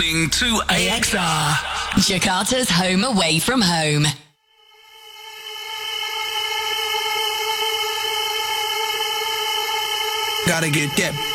To AXR, Jakarta's home away from home. Gotta get that